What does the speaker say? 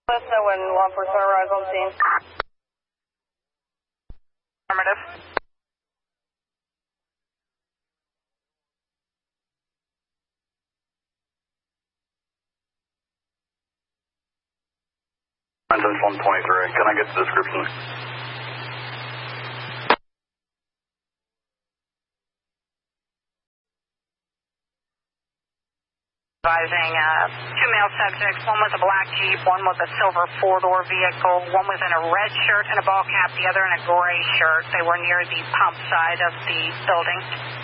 Let us know when law enforcement arrives on scene. Affirmative. Mentos 123. Can I get the description? Advising two male subjects, one with a black Jeep, one with a silver four-door vehicle, one was in a red shirt and a ball cap, the other in a gray shirt. They were near the pump side of the building.